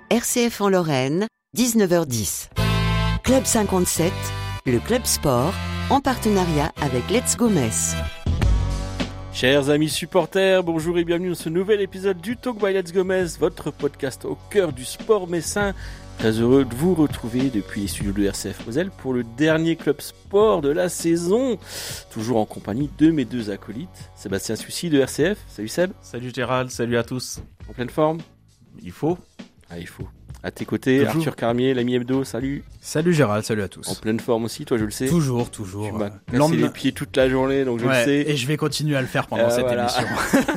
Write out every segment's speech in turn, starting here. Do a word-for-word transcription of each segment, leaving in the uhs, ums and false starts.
R C F en Lorraine, dix-neuf heures dix. Club cinquante-sept, le club sport, en partenariat avec Let's Go Metz. Chers amis supporters, bonjour et bienvenue dans ce nouvel épisode du Talk by Let's Go Metz, votre podcast au cœur du sport messin. Très heureux de vous retrouver depuis les studios de R C F Moselle pour le dernier club sport de la saison. Toujours en compagnie de mes deux acolytes, Sébastien Sucy de R C F. Salut Seb. Salut Gérald, salut à tous. En pleine forme? Il faut. Ah, il faut. À tes côtés, toujours. Arthur Carmier, l'ami hebdo, salut. Salut Gérald, salut à tous. En pleine forme aussi, toi je le sais. Toujours, toujours. Tu m'as euh, cassé lendemain... les pieds toute la journée, donc je ouais, le sais. Et je vais continuer à le faire pendant Euh, cette voilà. émission.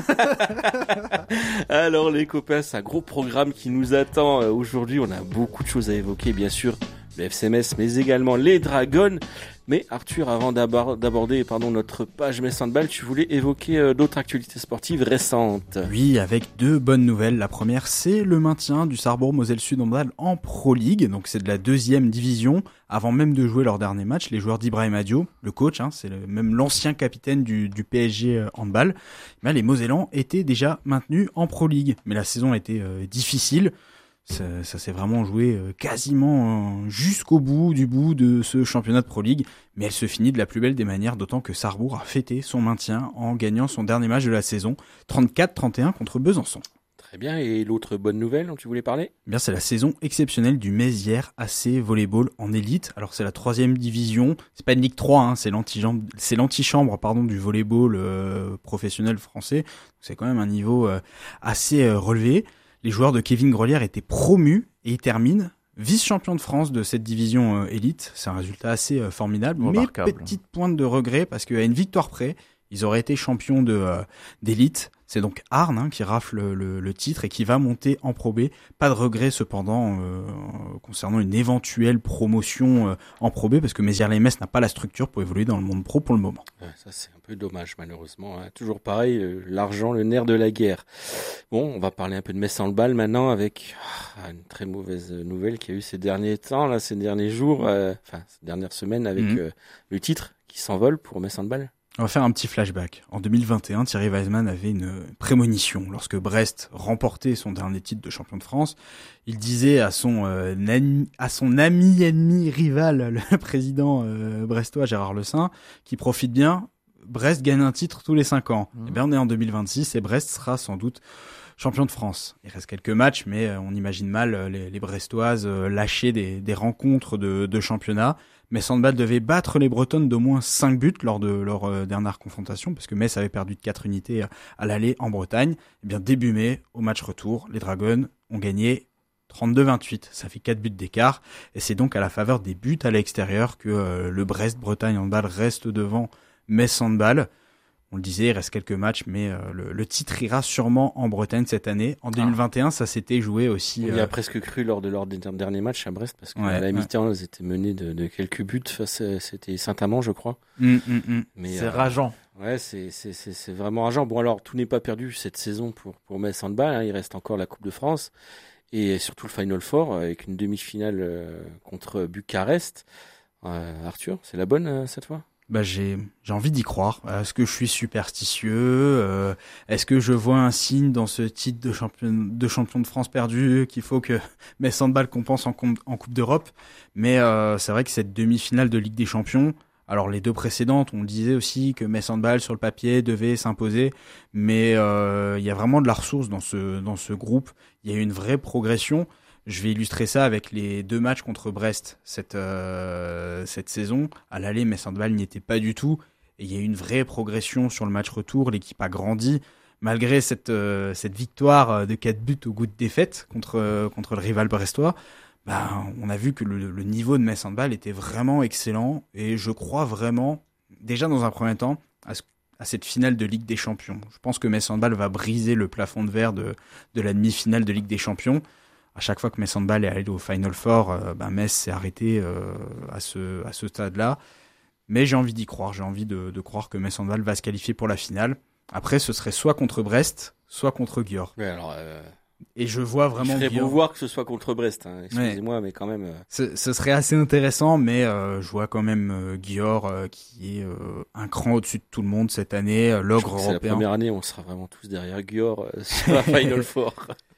Alors les copains, c'est un gros programme qui nous attend euh, aujourd'hui. On a beaucoup de choses à évoquer, bien sûr, le F C Metz, mais également les Dragons. Mais Arthur, avant d'abord, d'aborder pardon, notre page Metz Handball, tu voulais évoquer euh, d'autres actualités sportives récentes. Oui, avec deux bonnes nouvelles. La première, c'est le maintien du Sarrebourg Moselle Sud Handball en Pro League. Donc c'est de la deuxième division. Avant même de jouer leur dernier match, les joueurs d'Ibrahim Adio, le coach, hein, c'est le, même l'ancien capitaine du, du P S G Handball, ben, les Mosellans étaient déjà maintenus en Pro League. Mais la saison a été euh, difficile. Ça, ça s'est vraiment joué euh, quasiment euh, jusqu'au bout du bout de ce championnat de Pro League, mais elle se finit de la plus belle des manières, d'autant que Sarrebourg a fêté son maintien en gagnant son dernier match de la saison, trente-quatre trente et un contre Besançon. Très bien, et l'autre bonne nouvelle dont tu voulais parler ? Eh bien, c'est la saison exceptionnelle du Mézières A C Volleyball en élite. Alors c'est la troisième division, c'est pas une Ligue trois, hein, c'est l'antichambre, c'est l'antichambre pardon du volleyball euh, professionnel français. C'est quand même un niveau euh, assez euh, relevé. Les joueurs de Kevin Grelière étaient promus et ils terminent vice-champion de France de cette division euh, élite. C'est un résultat assez euh, formidable, Remarquable. mais petite pointe de regret parce qu'à une victoire près, ils auraient été champions de, euh, d'élite. C'est donc Arnes hein, qui rafle le, le, le titre et qui va monter en Pro B. Pas de regret cependant euh, concernant une éventuelle promotion euh, en Pro B parce que Mézières-les-Metz n'a pas la structure pour évoluer dans le monde pro pour le moment. Ouais, ça c'est un peu dommage malheureusement. Hein. Toujours pareil, euh, l'argent, le nerf de la guerre. Bon, on va parler un peu de Metz Handball maintenant avec ah, une très mauvaise nouvelle qu'il y a eu ces derniers temps, là, ces derniers jours, euh, enfin ces dernières semaines avec mmh. euh, le titre qui s'envole pour Metz Handball. On va faire un petit flashback. En deux mille vingt et un, Thierry Weisman avait une prémonition. Lorsque Brest remportait son dernier titre de champion de France, il disait à son, euh, nani, à son ami, ennemi, rival, le président euh, brestois Gérard Le Saint, qui profite bien, Brest gagne un titre tous les cinq ans. Mmh. Et bien on est en deux mille vingt-six et Brest sera sans doute champion de France. Il reste quelques matchs, mais on imagine mal les, les Brestoises lâcher des, des rencontres de, de championnat. Metz Handball devait battre les Bretonnes d'au moins cinq buts lors de leur euh, dernière confrontation, parce que Metz avait perdu de quatre unités à, à l'aller en Bretagne. Et bien début mai, au match retour, les Dragons ont gagné trente-deux vingt-huit. Ça fait quatre buts d'écart, et c'est donc à la faveur des buts à l'extérieur que euh, le Brest-Bretagne Handball reste devant Metz Handball. On le disait, il reste quelques matchs, mais euh, le, le titre ira sûrement en Bretagne cette année. En deux mille vingt et un, ah. ça s'était joué aussi. On y euh... a presque cru lors de leur dernier match à Brest, parce qu'à ouais, la ouais. mi-temps, ils étaient menés de, de quelques buts. Face à, c'était Saint-Amand, je crois. Mm, mm, mm. Mais, c'est euh, rageant. Ouais, c'est, c'est, c'est, c'est vraiment rageant. Bon, alors, tout n'est pas perdu cette saison pour, pour Metz Handball. Hein. Il reste encore la Coupe de France et surtout le Final Four avec une demi-finale euh, contre Bucarest. Euh, Arthur, c'est la bonne euh, cette fois ? Bah j'ai j'ai envie d'y croire. Est-ce que je suis superstitieux euh, Est-ce que je vois un signe dans ce titre de champion de champion de France perdu qu'il faut que Metz Handball compense en, com- en Coupe d'Europe? Mais euh, c'est vrai que cette demi-finale de Ligue des Champions, alors les deux précédentes, on disait aussi que Metz Handball sur le papier devait s'imposer, mais euh, il y a vraiment de la ressource dans ce dans ce groupe. Il y a eu une vraie progression. Je vais illustrer ça avec les deux matchs contre Brest cette euh, cette saison. À l'aller, Metz Handball n'y était pas du tout. Et il y a eu une vraie progression sur le match retour. L'équipe a grandi. Malgré cette euh, cette victoire de quatre buts au goût de défaite contre, euh, contre le rival brestois, bah, on a vu que le, le niveau de Metz Handball était vraiment excellent. Et je crois vraiment, déjà dans un premier temps, à, ce, à cette finale de Ligue des Champions. Je pense que Metz Handball va briser le plafond de verre de, de la demi-finale de Ligue des Champions. À chaque fois que Metz Handball est allé au Final Four, euh, ben Metz s'est arrêté euh, à ce à ce stade-là. Mais j'ai envie d'y croire. J'ai envie de, de croire que Metz Handball va se qualifier pour la finale. Après, ce serait soit contre Brest, soit contre Győr. Ouais, alors. Euh... Et je vois vraiment. Il serait beau voir que ce soit contre Brest. Hein. Excusez-moi, ouais. mais quand même. Euh... Ce, ce serait assez intéressant, mais euh, je vois quand même euh, Győr euh, qui est euh, un cran au-dessus de tout le monde cette année, euh, l'ogre européen. C'est la première année où on sera vraiment tous derrière Győr euh, sur la Final Four.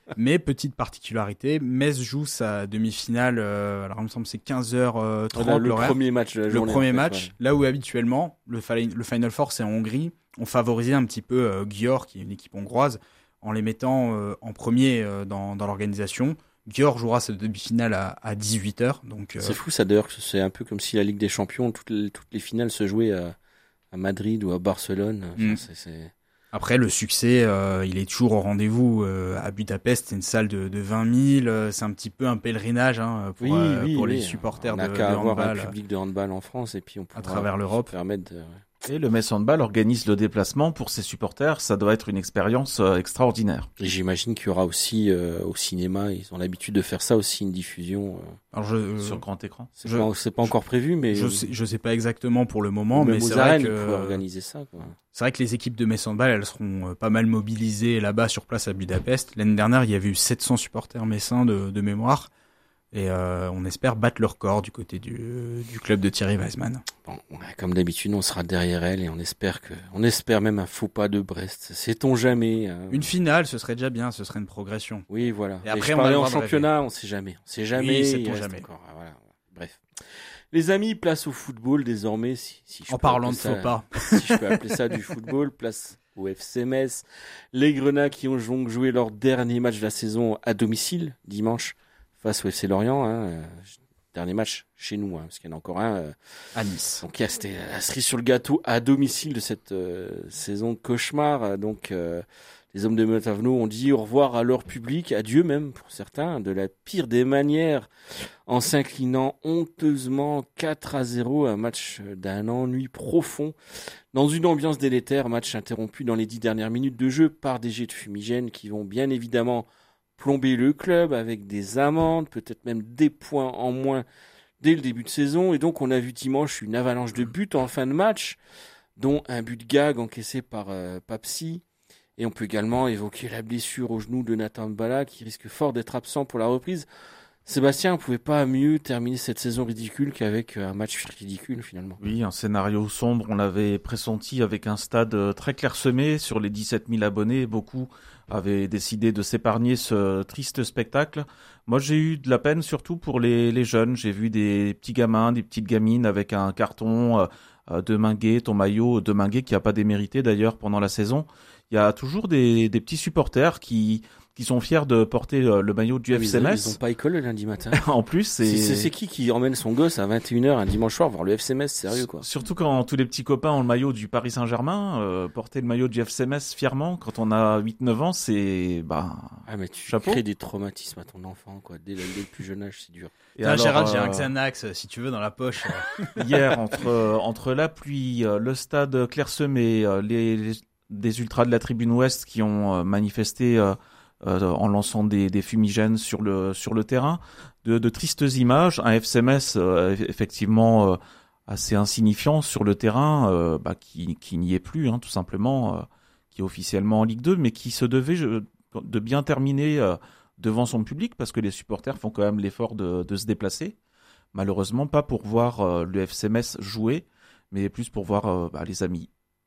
Mais petite particularité, Metz joue sa demi-finale, euh, alors il me semble que c'est quinze heures trente Voilà, le l'horaire. premier match de la Le journée. premier en fait, match, ouais. là où habituellement, le, fi- le Final Four, c'est en Hongrie, on favorisait un petit peu euh, Győr, qui est une équipe hongroise, en les mettant euh, en premier euh, dans, dans l'organisation. Győr jouera sa demi-finale à, à dix-huit heures. Donc, euh, C'est fou ça d'ailleurs, que c'est un peu comme si la Ligue des Champions, toutes les, toutes les finales se jouaient à, à Madrid ou à Barcelone. Enfin, Mm. c'est, c'est... Après, le succès, euh, il est toujours au rendez-vous. Euh, à Budapest, c'est une salle de, de vingt mille. euh, C'est un petit peu un pèlerinage hein, pour, Oui, euh, oui, pour oui. les supporters on de, n'a de qu'à avoir handball un public de handball en France et puis on pourra travers l'Europe. se permettre de... ouais. Et le Metz Handball organise le déplacement pour ses supporters. Ça doit être une expérience euh, extraordinaire. Et j'imagine qu'il y aura aussi euh, au cinéma, ils ont l'habitude de faire ça aussi, une diffusion. Euh, Alors je, euh, Sur grand écran. c'est, Je- pas, c'est pas encore prévu, mais je sais, je sais pas exactement pour le moment, même mais aux c'est vrai arènes, que ils pourraient organiser ça. Quoi. c'est vrai que les équipes de Metz Handball, elles seront euh, pas mal mobilisées là-bas sur place à Budapest. L'année dernière, il y avait eu sept cents supporters messins de, de mémoire. Et euh, on espère battre leur record du côté du, du club de Thierry Weisman. Bon, ouais, comme d'habitude, on sera derrière elle et on espère que, on espère même un faux pas de Brest. Sait-on jamais hein. Une finale, ce serait déjà bien, ce serait une progression. Oui, voilà. Et Et après, je on a parlais le en droit de championnat, on sait jamais. On sait jamais. Oui, il sait-on reste jamais. encore, ah, voilà. Bref. Les amis, place au football désormais. Si, si je En peux parlant de appeler faux ça- pas. si je peux appeler ça du football, place au F C Metz. Les Grenats qui ont donc joué leur dernier match de la saison à domicile, dimanche, face au F C Lorient. Hein, euh, dernier match chez nous, hein, parce qu'il y en a encore un. Euh, À Nice. donc il y a- c'était la cerise sur le gâteau à domicile de cette euh, saison de cauchemar. Donc euh, les hommes de Montavenot ont dit au revoir à leur public, adieu même pour certains, de la pire des manières, en s'inclinant honteusement quatre à zéro, un match d'un ennui profond, dans une ambiance délétère, match interrompu dans les dix dernières minutes de jeu par des jets de fumigène qui vont bien évidemment plomber le club avec des amendes, peut-être même des points en moins dès le début de saison. Et donc on a vu dimanche une avalanche de buts en fin de match, dont un but gag encaissé par euh, Papsi. Et on peut également évoquer la blessure au genou de Nathan Mbala qui risque fort d'être absent pour la reprise. Sébastien, on pouvait pas mieux terminer cette saison ridicule qu'avec un match ridicule finalement. Oui, un scénario sombre, on l'avait pressenti avec un stade euh, très clairsemé sur les dix-sept mille abonnés. Beaucoup avaient décidé de s'épargner ce triste spectacle. Moi, j'ai eu de la peine surtout pour les, les jeunes. J'ai vu des petits gamins, des petites gamines avec un carton euh, de Minguet, ton maillot de Minguet qui a pas démérité d'ailleurs pendant la saison. Il y a toujours des, des petits supporters qui qui sont fiers de porter le, le maillot du F C Ils, Metz. ils ont pas école le lundi matin. En plus, c'est... C'est, c'est, c'est qui qui emmène son gosse à vingt et une heures un dimanche soir voir le F C Metz, sérieux quoi. Surtout quand tous les petits copains ont le maillot du Paris Saint-Germain, euh, porter le maillot du F C Metz fièrement quand on a huit neuf ans, c'est bah Ah mais tu chapeau. crées des traumatismes à ton enfant quoi, dès le, dès le plus jeune âge, c'est dur. Et Tiens, alors, Gérald, j'ai euh, un Xanax, si tu veux, dans la poche. hier entre euh, entre la pluie, euh, le stade clairsemé, euh, les, les des ultras de la tribune ouest qui ont euh, manifesté euh, euh, en lançant des, des fumigènes sur le sur le terrain, de, de tristes images, un F C Metz euh, effectivement euh, assez insignifiant sur le terrain, euh, bah, qui qui n'y est plus hein, tout simplement, euh, qui est officiellement en Ligue deux, mais qui se devait je, de bien terminer euh, devant son public parce que les supporters font quand même l'effort de, de se déplacer. Malheureusement pas pour voir euh, le F C Metz jouer, mais plus pour voir euh, bah, les amis.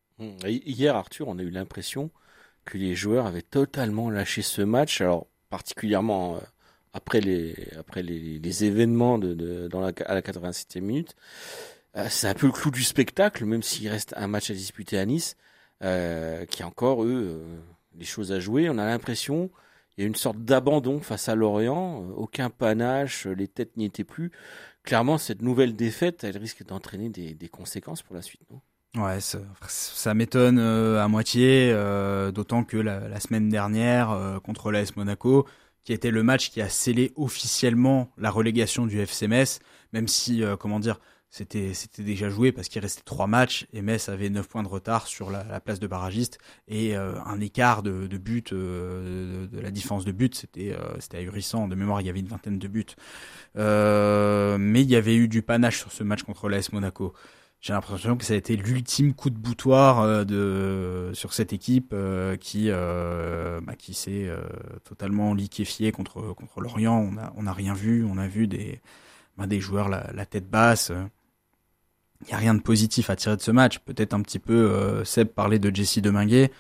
Hier, Arthur, on a eu l'impression que les joueurs avaient totalement lâché ce match, alors particulièrement euh, après les après les, les événements de, de dans la à la quatre-vingt-septième minute. Euh, c'est un peu le clou du spectacle, même s'il reste un match à disputer à Nice, euh, qui a encore eux euh, des choses à jouer. On a l'impression il y a une sorte d'abandon face à Lorient, euh, aucun panache, les têtes n'y étaient plus. Clairement, cette nouvelle défaite, elle risque d'entraîner des, des conséquences pour la suite, non ? Ouais, ça, ça m'étonne euh, à moitié, euh, d'autant que la, la semaine dernière, euh, contre l'A S Monaco, qui était le match qui a scellé officiellement la relégation du F C Metz, même si, euh, comment dire, c'était c'était déjà joué parce qu'il restait trois matchs et Metz avait neuf points de retard sur la, la place de barragiste et euh, un écart de, de but, euh, de, de la différence de but, c'était euh, c'était ahurissant. De mémoire, il y avait une vingtaine de buts. Euh, mais il y avait eu du panache sur ce match contre l'A S Monaco. J'ai l'impression que ça a été l'ultime coup de boutoir euh, de sur cette équipe euh, qui euh, bah, qui s'est euh, totalement liquéfiée contre contre Lorient. On a on a rien vu. On a vu des bah, des joueurs la, la tête basse. Il y a rien de positif à tirer de ce match. Peut-être un petit peu. Euh, Seb parlait de Jesse Deminguet. Mmh.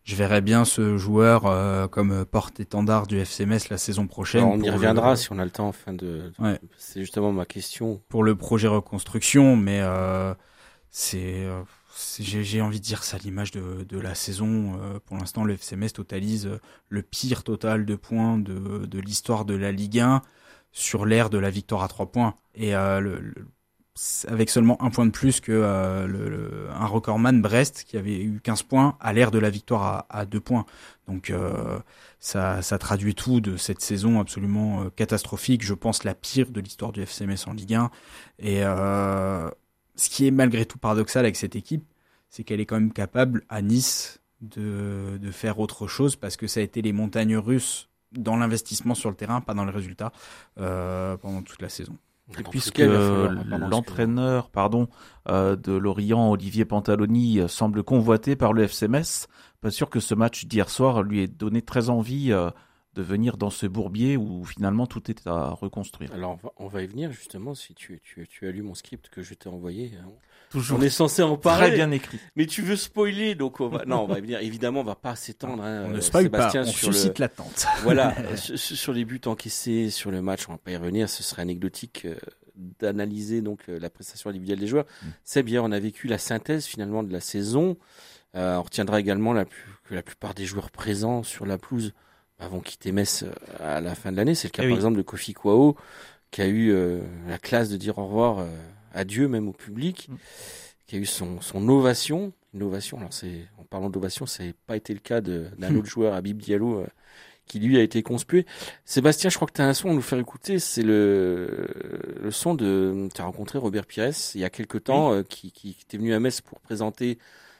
je verrais bien ce joueur euh, comme porte-étendard du F C Metz la saison prochaine. Alors, on y reviendra le... si on a le temps. Enfin de, ouais. C'est justement ma question. Pour le projet reconstruction, mais euh, c'est, euh, c'est j'ai, j'ai envie de dire ça à l'image de, de la saison. Euh, pour l'instant, le F C Metz totalise le pire total de points de, de l'histoire de la Ligue un sur l'ère de la victoire à trois points. Et euh, le, le avec seulement un point de plus que euh, le, le, un recordman Brest qui avait eu quinze points à l'ère de la victoire à, à deux points. Donc euh, ça, ça traduit tout de cette saison absolument euh, catastrophique, je pense la pire de l'histoire du F C Metz en Ligue un. Et euh, ce qui est malgré tout paradoxal avec cette équipe, c'est qu'elle est quand même capable à Nice de, de faire autre chose, parce que ça a été les montagnes russes dans l'investissement sur le terrain, pas dans les résultats, euh, pendant toute la saison. Et puisque l'entraîneur pardon, euh, de Lorient, Olivier Pantaloni, euh, semble convoité par le F C Metz, pas sûr que ce match d'hier soir lui ait donné très envie euh, de venir dans ce bourbier où finalement tout est à reconstruire. Alors on va, on va y venir justement, si tu, tu, tu as lu mon script que je t'ai envoyé. Hein. Toujours on est censé en parler. Très bien écrit. Mais tu veux spoiler, donc on va... non, on va y venir. Évidemment, on va pas s'étendre. Hein, on ne spoil pas, on sur suscite le... l'attente. Voilà, sur, sur les buts encaissés, sur le match, on va pas y revenir. Ce serait anecdotique euh, d'analyser donc euh, la prestation individuelle des joueurs. Mm. C'est bien, on a vécu la synthèse finalement de la saison. Euh, on retiendra également la plus... que la plupart des joueurs présents sur la pelouse vont quitter Metz à la fin de l'année. C'est le cas, et par oui. exemple, de Kofi Kwao, qui a eu euh, la classe de dire au revoir, euh, adieu même au public, mm. qui a eu son, son ovation. Une ovation, alors c'est, en parlant d'ovation, ça n'a pas été le cas de, d'un mm. autre joueur, Habib Diallo, euh, qui lui a été conspué. Sébastien, je crois que tu as un son à nous faire écouter. C'est le, le son de... Tu as rencontré Robert Pires il y a quelque temps, oui. euh, qui, qui était venu à Metz pour présenter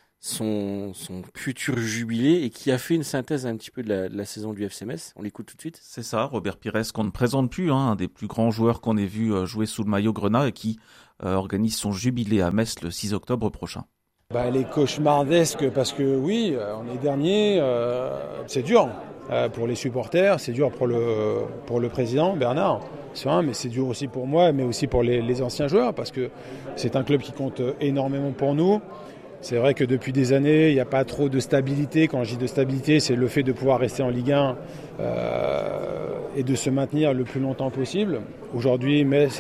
son, son futur jubilé et qui a fait une synthèse un petit peu de la, de la saison du F C Metz. On l'écoute tout de suite. C'est ça, Robert Pires, qu'on ne présente plus, hein, un des plus grands joueurs qu'on ait vu jouer sous le maillot Grenat et qui euh, organise son jubilé à Metz le six octobre prochain. Bah, elle est cauchemardesque parce que oui, on est dernier, euh, c'est dur euh, pour les supporters, c'est dur pour le, pour le président Bernard, c'est vrai, mais c'est dur aussi pour moi, mais aussi pour les, les anciens joueurs, parce que c'est un club qui compte énormément pour nous. C'est vrai que depuis des années, il n'y a pas trop de stabilité. Quand je dis de stabilité, c'est le fait de pouvoir rester en Ligue un euh, et de se maintenir le plus longtemps possible. Aujourd'hui, Metz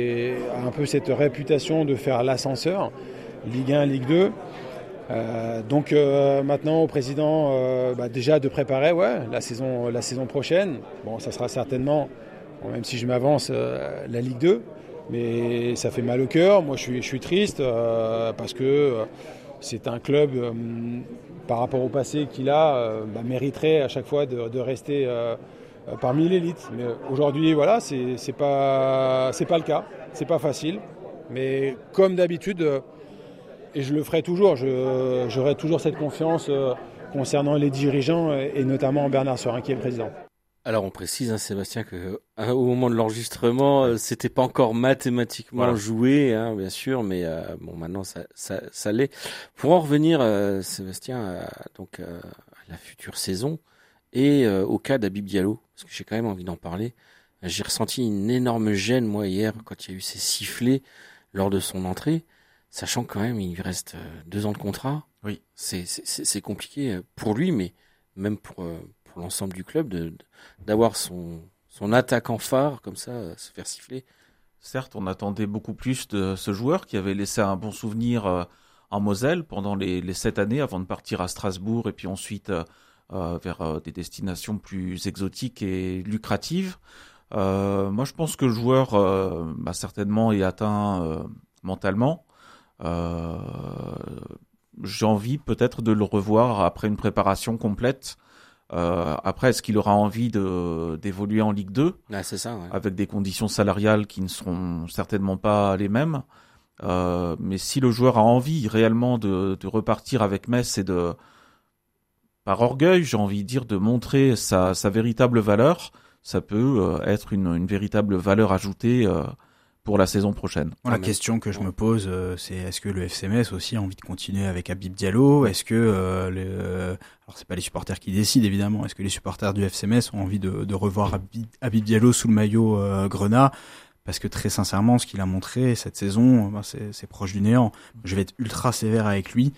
a un peu cette réputation de faire l'ascenseur, Ligue un, Ligue deux. Euh, donc euh, maintenant au président euh, bah, déjà de préparer ouais, la, saison, la saison prochaine. Bon, ça sera certainement, bon, même si je m'avance, euh, la Ligue deux. Mais ça fait mal au cœur. Moi, je suis, je suis triste euh, parce que... Euh, c'est un club, euh, par rapport au passé qu'il a, euh, bah, mériterait à chaque fois de, de rester euh, parmi l'élite. Mais aujourd'hui, voilà, c'est, c'est pas, c'est pas le cas. C'est pas facile. Mais comme d'habitude, euh, et je le ferai toujours, je, j'aurai toujours cette confiance euh, concernant les dirigeants et, et notamment Bernard Serin qui est le président. Alors on précise, hein, Sébastien, que hein, au moment de l'enregistrement, euh, c'était pas encore mathématiquement voilà. joué, hein, bien sûr, mais euh, bon, maintenant ça, ça, ça l'est. Pour en revenir, euh, Sébastien, euh, donc euh, à la future saison et euh, au cas d'Habib Diallo, parce que j'ai quand même envie d'en parler. J'ai ressenti une énorme gêne moi hier quand il y a eu ces sifflets lors de son entrée, sachant que quand même il lui reste deux ans de contrat. Oui, c'est c'est, c'est compliqué pour lui, mais même pour euh, pour l'ensemble du club, de, de, d'avoir son, son attaquant phare comme ça, euh, se faire siffler. Certes, on attendait beaucoup plus de ce joueur qui avait laissé un bon souvenir euh, en Moselle pendant les, les sept années avant de partir à Strasbourg et puis ensuite euh, euh, vers euh, des destinations plus exotiques et lucratives. Euh, moi, je pense que le joueur euh, bah, certainement est atteint euh, mentalement. Euh, j'ai envie peut-être de le revoir après une préparation complète. Euh, après, est-ce qu'il aura envie de, d'évoluer en Ligue deux ah, c'est ça, ouais. avec des conditions salariales qui ne seront certainement pas les mêmes. Euh, mais si le joueur a envie réellement de, de repartir avec Metz et de, par orgueil, j'ai envie de dire, de montrer sa, sa véritable valeur, ça peut euh, être une, une véritable valeur ajoutée euh, pour la saison prochaine. La question que je me pose, euh, c'est est-ce que le F C Metz aussi a envie de continuer avec Habib Diallo ? Est-ce que euh, le, alors c'est pas les supporters qui décident évidemment. Est-ce que les supporters du F C Metz ont envie de, de revoir Habib, Habib Diallo sous le maillot euh, Grenat ? Parce que très sincèrement, ce qu'il a montré cette saison, ben c'est, c'est proche du néant. Je vais être ultra sévère avec lui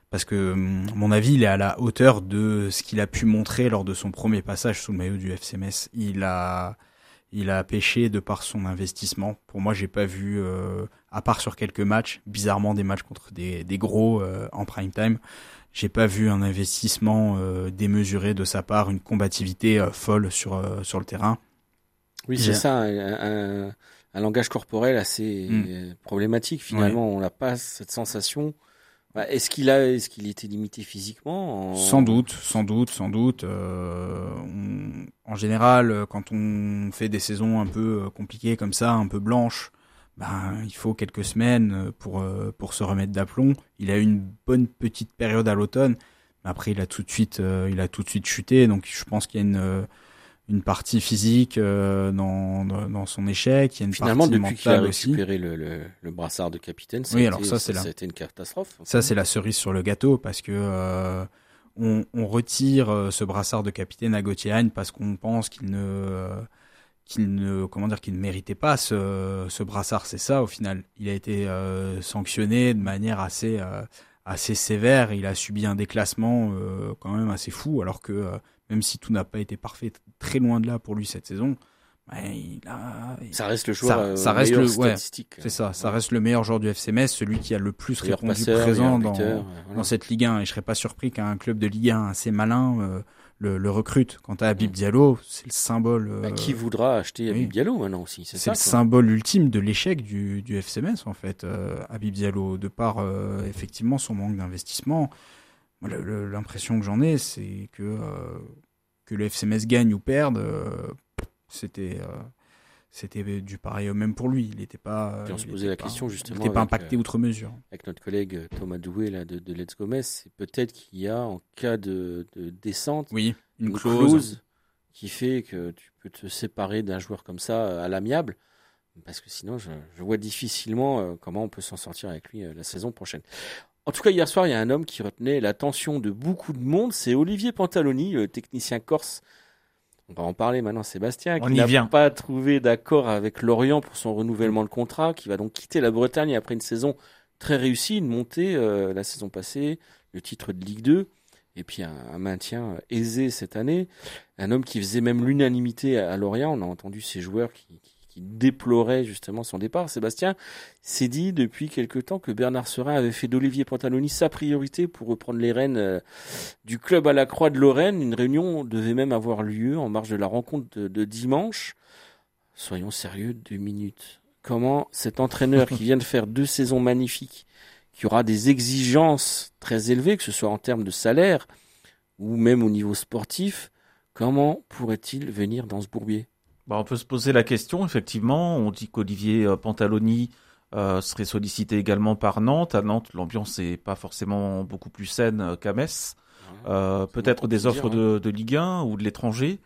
parce que mon avis, il est à la hauteur de ce qu'il a pu montrer lors de son premier passage sous le maillot du F C Metz. Il a, il a pêché de par son investissement. Pour moi, j'ai pas vu, euh, à part sur quelques matchs, bizarrement des matchs contre des, des gros euh, en prime time, j'ai pas vu un investissement euh, démesuré de sa part, une combativité euh, folle sur euh, sur le terrain. Oui, c'est ça, un, un, un langage corporel assez mm. problématique. Finalement, ouais. on n'a pas cette sensation. Est-ce qu'il a, est-ce qu'il était limité physiquement en... Sans doute, sans doute, sans doute. Euh, on, en général, quand on fait des saisons un peu compliquées comme ça, un peu blanches, ben il faut quelques semaines pour pour se remettre d'aplomb. Il a eu une bonne petite période à l'automne, mais après il a tout de suite, euh, il a tout de suite chuté. Donc je pense qu'il y a une une partie physique euh, dans, dans dans son échec, il y a une Finalement, partie mentale aussi. Finalement, depuis qu'il a récupéré aussi. le, le, le brassard de capitaine, ça, oui, a, alors été, ça, ça, c'est ça a été une catastrophe. Ça, c'est la cerise sur le gâteau, parce que euh, on, on retire euh, ce brassard de capitaine à Gauthier Hagne parce qu'on pense qu'il ne, euh, qu'il ne, comment dire, qu'il ne méritait pas ce, ce brassard. C'est ça, au final. Il a été euh, sanctionné de manière assez, euh, assez sévère. Il a subi un déclassement euh, quand même assez fou, alors que euh, même si tout n'a pas été parfait, très loin de là pour lui cette saison. Ouais, il a... Ça reste le joueur ça, euh, ça reste le, statistique. Ouais, c'est ça, ça ouais. reste le meilleur joueur du F C Metz, celui qui a le plus meilleur répondu passeur, présent dans, buteur, ouais, voilà. dans cette Ligue un. Et je serais pas surpris qu'un club de Ligue un assez malin euh, le, le recrute. Quant à Habib Diallo, c'est le symbole. Euh... Bah, qui voudra acheter Habib oui. Diallo maintenant aussi, c'est, c'est ça. C'est le quoi. symbole ultime de l'échec du, du F C Metz en fait. Euh, Habib Diallo, de par euh, effectivement son manque d'investissement. Moi, le, le, l'impression que j'en ai, c'est que euh, que le F C Metz gagne ou perde, euh, c'était. Euh, C'était du pareil au même pour lui. Il n'était pas. Puis on se posait la pas, question justement. Il n'était pas impacté euh, outre mesure. Avec notre collègue Thomas Doué là, de, de Let's Go Metz, c'est peut-être qu'il y a en cas de, de descente oui, une, une clause. clause qui fait que tu peux te séparer d'un joueur comme ça à l'amiable. Parce que sinon, je, je vois difficilement euh, comment on peut s'en sortir avec lui euh, la saison prochaine. En tout cas, hier soir, il y a un homme qui retenait l'attention de beaucoup de monde. C'est Olivier Pantaloni, le technicien corse. On va en parler maintenant, Sébastien, qui n'a vient. pas trouvé d'accord avec Lorient pour son renouvellement de contrat, qui va donc quitter la Bretagne après une saison très réussie, une montée euh, la saison passée, le titre de Ligue deux, et puis un, un maintien aisé cette année. Un homme qui faisait même l'unanimité à, à Lorient. On a entendu ces joueurs qui, qui, qui déploraient justement son départ. Sébastien s'est dit depuis quelque temps que Bernard Serin avait fait d'Olivier Pantaloni sa priorité pour reprendre les rênes euh, du club à la Croix de Lorraine. Une réunion devait même avoir lieu en marge de la rencontre de, de dimanche. Soyons sérieux, deux minutes. Comment cet entraîneur qui vient de faire deux saisons magnifiques, qui aura des exigences très élevées, que ce soit en termes de salaire ou même au niveau sportif, comment pourrait-il venir dans ce bourbier ? Bah, on peut se poser la question, effectivement. On dit qu'Olivier Pantaloni euh, serait sollicité également par Nantes. À Nantes, l'ambiance n'est pas forcément beaucoup plus saine qu'à Metz. Euh, peut-être des offres dire, de, de Ligue un ou de l'étranger.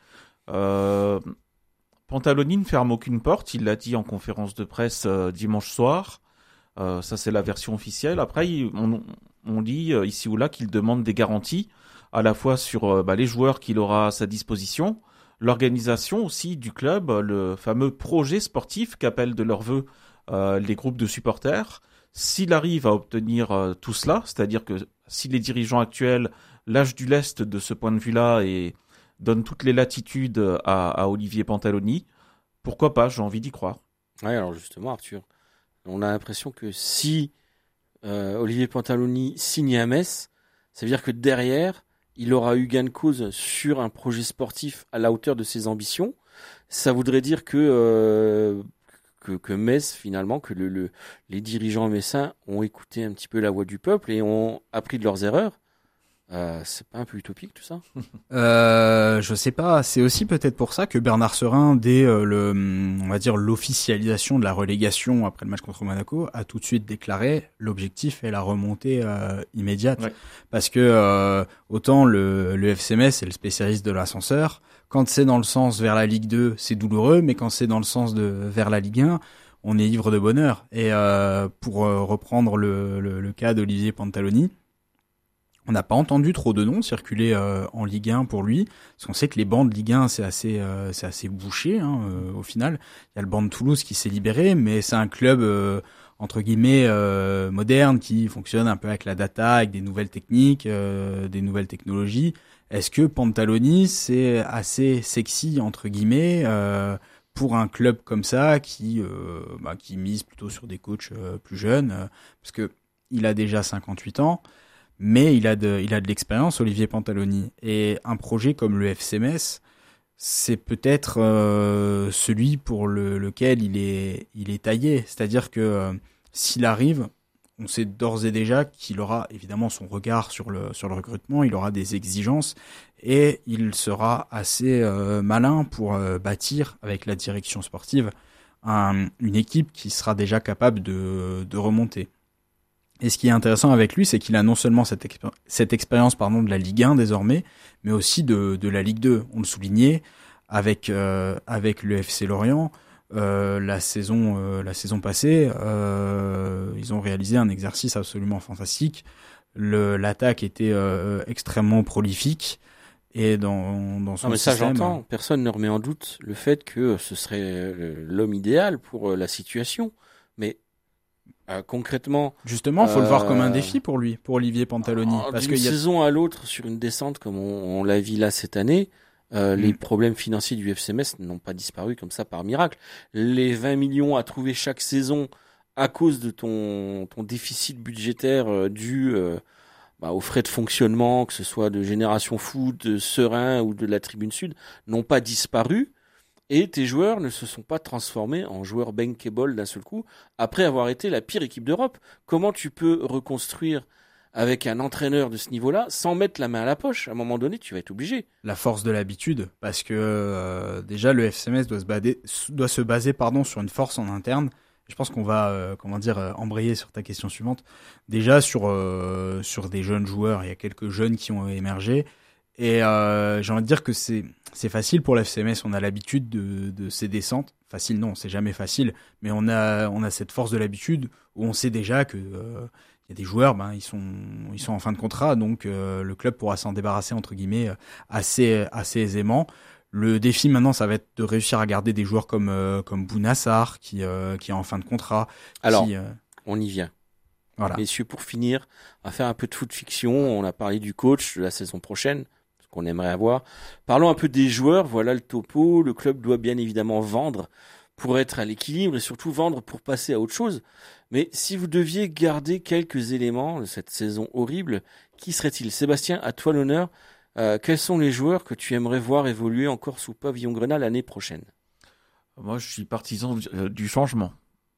Euh, Pantaloni ne ferme aucune porte. Il l'a dit en conférence de presse euh, dimanche soir. Euh, ça, c'est la version officielle. Après, on, on lit euh, ici ou là qu'il demande des garanties, à la fois sur euh, bah, les joueurs qu'il aura à sa disposition, l'organisation aussi du club, le fameux projet sportif qu'appellent de leur vœu euh, les groupes de supporters. S'il arrive à obtenir euh, tout cela, c'est-à-dire que si les dirigeants actuels lâchent du lest de ce point de vue-là et donnent toutes les latitudes à, à Olivier Pantaloni, pourquoi pas, j'ai envie d'y croire. Oui, alors justement, Arthur, on a l'impression que si euh, Olivier Pantaloni signe à Metz, ça veut dire que derrière, il aura eu gain de cause sur un projet sportif à la hauteur de ses ambitions. Ça voudrait dire que euh, que, que Metz, finalement, que le, le, les dirigeants messins ont écouté un petit peu la voix du peuple et ont appris de leurs erreurs. Euh, c'est pas un peu utopique tout ça ? euh, Je sais pas. C'est aussi peut-être pour ça que Bernard Serin, dès euh, le, on va dire l'officialisation de la relégation après le match contre Monaco, a tout de suite déclaré l'objectif est la remontée euh, immédiate. Ouais. Parce que euh, autant le, le F C Metz est le spécialiste de l'ascenseur. Quand c'est dans le sens vers la Ligue deux, c'est douloureux, mais quand c'est dans le sens de vers la Ligue un, on est ivre de bonheur. Et euh, pour euh, reprendre le, le, le cas d'Olivier Pantaloni, on n'a pas entendu trop de noms circuler euh, en Ligue un pour lui, parce qu'on sait que les bancs de Ligue un c'est assez euh, c'est assez bouché hein, euh, au final. Il y a le banc de Toulouse qui s'est libéré, mais c'est un club euh, entre guillemets euh, moderne, qui fonctionne un peu avec la data, avec des nouvelles techniques, euh, des nouvelles technologies. Est-ce que Pantaloni c'est assez sexy entre guillemets euh, pour un club comme ça qui euh, bah, qui mise plutôt sur des coachs euh, plus jeunes euh, parce que il a déjà cinquante-huit ans, mais il a de il a de l'expérience, Olivier Pantaloni, et un projet comme le F C Metz, c'est peut-être euh, celui pour le, lequel il est il est taillé, c'est-à-dire que euh, s'il arrive, on sait d'ores et déjà qu'il aura évidemment son regard sur le sur le recrutement, il aura des exigences et il sera assez euh, malin pour euh, bâtir avec la direction sportive un, une équipe qui sera déjà capable de de remonter. Et ce qui est intéressant avec lui, c'est qu'il a non seulement cette, expé- cette expérience pardon, de la Ligue un désormais, mais aussi de, de la Ligue deux. On le soulignait avec euh, avec le F C Lorient. Euh, la saison euh, la saison passée, euh, ils ont réalisé un exercice absolument fantastique. Le, l'attaque était euh, extrêmement prolifique et dans dans son non, mais ça système. j'entends. Personne ne remet en doute le fait que ce serait l'homme idéal pour la situation. Mais euh, concrètement, justement, faut euh, le voir comme un défi pour lui, pour Olivier Pantaloni, parce d'une que y a... saison à l'autre sur une descente comme on, on l'a vu là cette année. Euh, mm. Les problèmes financiers du F C Metz n'ont pas disparu comme ça par miracle. Les vingt millions à trouver chaque saison à cause de ton, ton déficit budgétaire euh, dû euh, bah, aux frais de fonctionnement, que ce soit de Génération Foot, de Serein ou de la Tribune Sud, n'ont pas disparu. Et tes joueurs ne se sont pas transformés en joueurs bankable d'un seul coup après avoir été la pire équipe d'Europe. Comment tu peux reconstruire avec un entraîneur de ce niveau-là, sans mettre la main à la poche? À un moment donné, tu vas être obligé. La force de l'habitude, parce que euh, déjà le F C Metz doit se baser, doit se baser pardon, sur une force en interne. Je pense qu'on va, euh, comment dire, euh, embrayer sur ta question suivante. Déjà sur euh, sur des jeunes joueurs, il y a quelques jeunes qui ont émergé, et euh, j'ai envie de dire que c'est c'est facile pour le F C Metz. On a l'habitude de de ces descentes. Facile non, c'est jamais facile, mais on a on a cette force de l'habitude où on sait déjà que euh, il y a des joueurs, ben ils sont ils sont en fin de contrat, donc euh, le club pourra s'en débarrasser entre guillemets assez assez aisément. Le défi maintenant, ça va être de réussir à garder des joueurs comme euh, comme Bounassar qui euh, qui est en fin de contrat. Alors, qui, euh... on y vient. Voilà. Messieurs, pour finir, on va faire un peu de foot fiction. On a parlé du coach de la saison prochaine, ce qu'on aimerait avoir. Parlons un peu des joueurs. Voilà le topo. Le club doit bien évidemment vendre pour être à l'équilibre et surtout vendre pour passer à autre chose. Mais si vous deviez garder quelques éléments de cette saison horrible, qui serait-il? Sébastien, à toi l'honneur. Euh, quels sont les joueurs que tu aimerais voir évoluer encore sous pavillon Grenat l'année prochaine? Moi, je suis partisan du, euh, du changement.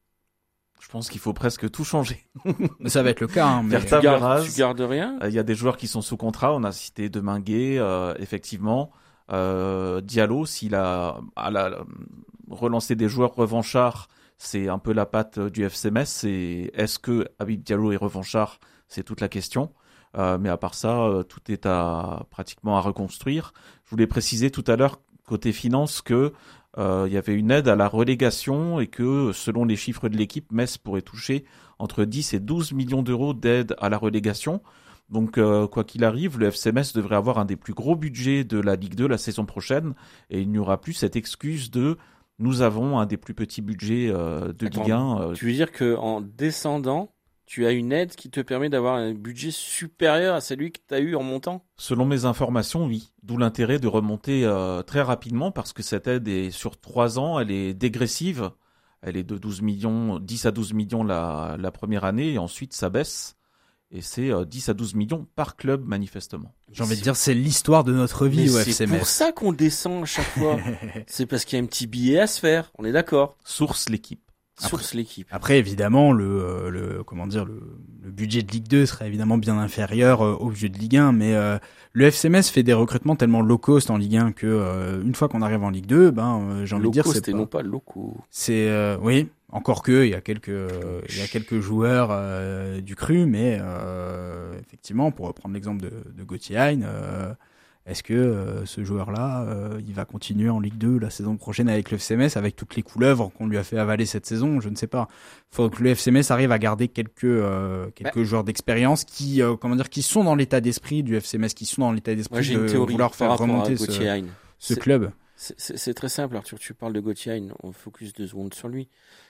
Je pense qu'il faut presque tout changer. Ça va être le cas. Hein, mais... tu, gardes, tu gardes rien? Il euh, y a des joueurs qui sont sous contrat. On a cité Deminguet, euh, effectivement. Euh, Diallo, s'il a, a la, relancé des joueurs revanchards, c'est un peu la patte du F C Metz. C'est, est-ce que Habib Diallo est revanchard? C'est toute la question. Euh, mais à part ça, euh, tout est à, pratiquement à reconstruire. Je voulais préciser tout à l'heure, côté finance, que euh, il y avait une aide à la relégation et que, selon les chiffres de l'équipe, Metz pourrait toucher entre dix et douze millions d'euros d'aide à la relégation. Donc, euh, quoi qu'il arrive, le F C Metz devrait avoir un des plus gros budgets de la Ligue deux la saison prochaine et il n'y aura plus cette excuse de « nous avons un des plus petits budgets euh, de Attends, Ligue un euh, ». Tu veux dire qu'en descendant, tu as une aide qui te permet d'avoir un budget supérieur à celui que tu as eu en montant? Selon mes informations, oui. D'où l'intérêt de remonter euh, très rapidement parce que cette aide est sur trois ans, elle est dégressive. Elle est de douze millions, dix à douze millions la, la première année et ensuite ça baisse. Et c'est euh, dix à douze millions par club manifestement. J'ai envie de dire c'est l'histoire de notre vie Mais au F C Metz. C'est pour ça qu'on descend à chaque fois. C'est parce qu'il y a un petit billet à se faire, on est d'accord. Source l'équipe. Source Après, l'équipe. Après, évidemment, le, le comment dire, le, le budget de Ligue deux serait évidemment bien inférieur euh, au budget de Ligue un, mais euh, le F C Metz fait des recrutements tellement low cost en Ligue un que euh, une fois qu'on arrive en Ligue deux, ben euh, j'ai envie low de dire cost c'est et pas, non pas loco. C'est euh, oui, encore que il y a quelques euh, il y a quelques joueurs euh, du cru, mais euh, effectivement, pour reprendre l'exemple de, de Gauthier Hein, euh, est-ce que euh, ce joueur-là, euh, il va continuer en Ligue deux la saison prochaine avec le F C Metz, avec toutes les couleuvres qu'on lui a fait avaler cette saison? Je ne sais pas. Il faut que le F C Metz arrive à garder quelques euh, quelques bah. joueurs d'expérience qui euh, comment dire qui sont dans l'état d'esprit du F C Metz, qui sont dans l'état d'esprit Moi, de vouloir faire remonter ce, ce c'est, club. C'est, c'est, c'est très simple, Arthur. Tu parles de Gauthier Hein, on focus deux secondes sur lui.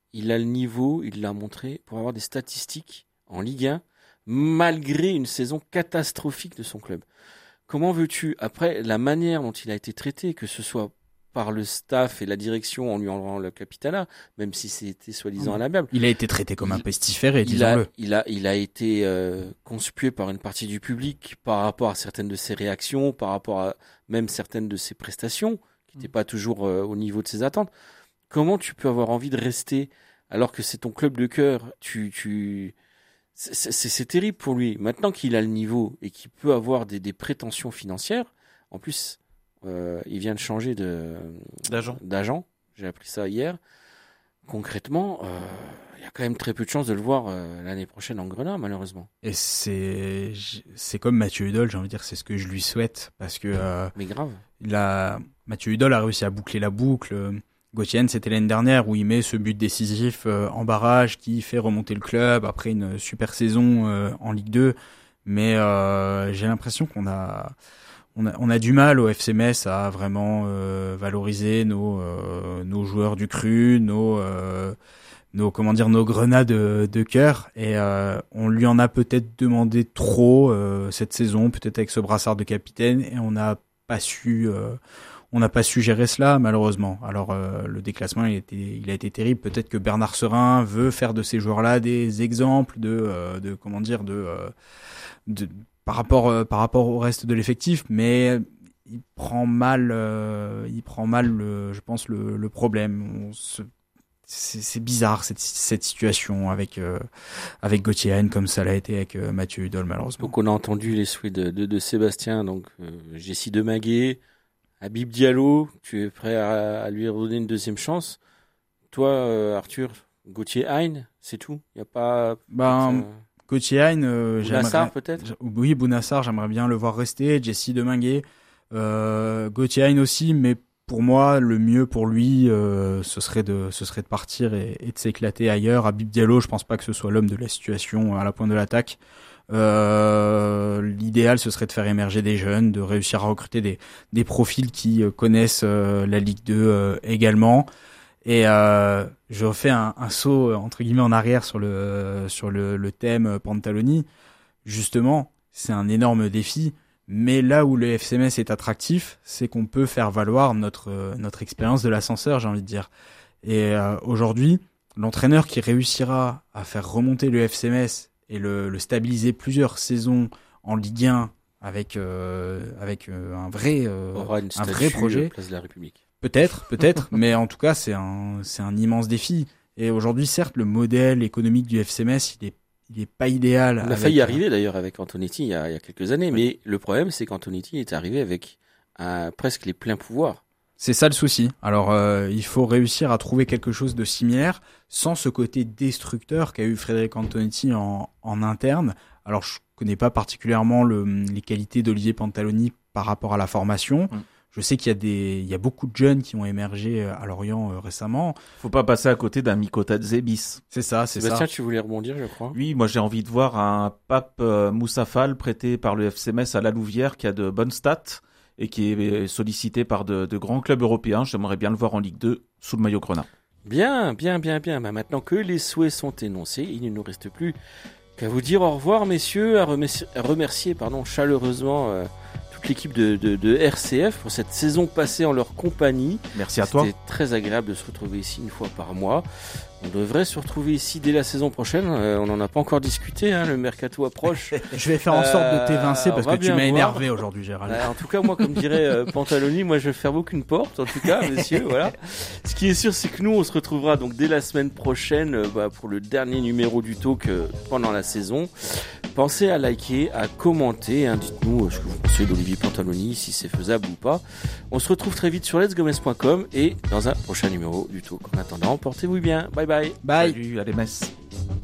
il a le niveau, il l'a montré, pour avoir des statistiques en Ligue un, malgré une saison catastrophique de son club. Comment veux-tu, après la manière dont il a été traité, que ce soit par le staff et la direction en lui enlevant le capitanat, même si c'était soi-disant à l'amiable. Il a été traité comme il, un pestiféré, il a, disons-le. il a, il a été euh, conspué par une partie du public par rapport à certaines de ses réactions, par rapport à même certaines de ses prestations, qui n'étaient pas toujours euh, au niveau de ses attentes. Comment tu peux avoir envie de rester alors que c'est ton club de cœur? Tu, tu, c'est, c'est, c'est terrible pour lui. Maintenant qu'il a le niveau et qu'il peut avoir des, des prétentions financières, en plus. Euh, il vient de changer de, d'agent. d'agent. J'ai appris ça hier. Concrètement, euh, il y a quand même très peu de chances de le voir euh, l'année prochaine en Grenat, malheureusement. Et c'est, c'est comme Mathieu Hudol, j'ai envie de dire, c'est ce que je lui souhaite. Parce que euh, Mais grave. Il a, Mathieu Hudol a réussi à boucler la boucle. Gauthier, c'était l'année dernière où il met ce but décisif euh, en barrage qui fait remonter le club après une super saison euh, en Ligue deux. Mais euh, j'ai l'impression qu'on a... On a, on a du mal au F C Metz à vraiment euh, valoriser nos, euh, nos joueurs du cru, nos, euh, nos comment dire, nos grenats de, de cœur. Et euh, on lui en a peut-être demandé trop euh, cette saison, peut-être avec ce brassard de capitaine, et on n'a pas su, euh, on n'a pas su gérer cela malheureusement. Alors euh, le déclassement, il a été, il a été terrible. Peut-être que Bernard Serin veut faire de ces joueurs-là des exemples de, euh, de comment dire, de, euh, de par rapport euh, par rapport au reste de l'effectif, mais il prend mal euh, il prend mal le, je pense le, le problème. On se, c'est, c'est bizarre cette cette situation avec euh, avec Gauthier Haine comme ça l'a été avec euh, Mathieu Hudol malheureusement. Donc on a entendu les souhaits de de, de Sébastien, donc euh, Jessie Deminguet, Habib Diallo, tu es prêt à, à lui redonner une deuxième chance? Toi euh, Arthur, Gauthier Haine, c'est tout? Il y a pas ben euh... Gauthier Haine, euh, Bounassar peut-être. Oui, Bounassar, j'aimerais bien le voir rester. Jessie Deminguet, euh, Gauthier Haine aussi, mais pour moi, le mieux pour lui, euh, ce serait de, ce serait de partir et, et de s'éclater ailleurs. Habib Diallo, je pense pas que ce soit l'homme de la situation à la pointe de l'attaque. Euh, l'idéal, ce serait de faire émerger des jeunes, de réussir à recruter des, des profils qui euh, connaissent euh, la Ligue deux euh, également. Et euh, je refais un, un saut entre guillemets en arrière sur le sur le, le thème Pantaloni. Justement, c'est un énorme défi. Mais là où le F C Metz est attractif, c'est qu'on peut faire valoir notre notre expérience de l'ascenseur, j'ai envie de dire. Et euh, aujourd'hui, l'entraîneur qui réussira à faire remonter le F C Metz et le, le stabiliser plusieurs saisons en Ligue un avec euh, avec euh, un vrai euh, un vrai projet. Place de la République. Peut-être, peut-être, mais en tout cas, c'est un, c'est un immense défi. Et aujourd'hui, certes, le modèle économique du F C Metz, il est, il est pas idéal. On a failli y arriver d'ailleurs avec Antonetti il y a, il y a quelques années, oui. Mais le problème, c'est qu'Antonetti est arrivé avec un, presque les pleins pouvoirs. C'est ça le souci. Alors, euh, il faut réussir à trouver quelque chose de similaire sans ce côté destructeur qu'a eu Frédéric Antonetti en, en interne. Alors, je connais pas particulièrement le, les qualités d'Olivier Pantaloni par rapport à la formation. Hum. Je sais qu'il y a des, il y a beaucoup de jeunes qui ont émergé à Lorient euh, récemment. Faut pas passer à côté d'un Mikotadze bis. C'est ça, c'est Sébastien, ça. tu voulais rebondir, je crois. Oui, moi j'ai envie de voir un Pape euh, Moussa Fall prêté par le F C Metz à la Louvière qui a de bonnes stats et qui est sollicité par de, de grands clubs européens. J'aimerais bien le voir en Ligue deux sous le maillot Grenat. Bien, bien, bien, bien. Bah, maintenant que les souhaits sont énoncés, il ne nous reste plus qu'à vous dire au revoir, messieurs, à remercier, à remercier pardon, chaleureusement euh, toute l'équipe de, de, de R C F pour cette saison passée en leur compagnie. Merci à toi. C'était très agréable de se retrouver ici une fois par mois. On devrait se retrouver ici dès la saison prochaine. Euh, on n'en a pas encore discuté, hein, le mercato approche. Je vais faire en sorte de t'évincer euh, parce que tu m'as énervé aujourd'hui, Gérald. Euh, en tout cas, moi, comme dirait euh, Pantaloni, moi je ne ferme aucune porte, en tout cas, messieurs. Voilà. Ce qui est sûr, c'est que nous, on se retrouvera donc dès la semaine prochaine euh, bah, pour le dernier numéro du talk euh, pendant la saison. Pensez à liker, à commenter, hein, dites-nous euh, ce que vous pensez d'Olivier Pantaloni, si c'est faisable ou pas. On se retrouve très vite sur letsgomes point com et dans un prochain numéro du talk. En attendant, portez-vous bien. Bye bye. Bye. Salut, allez Metz.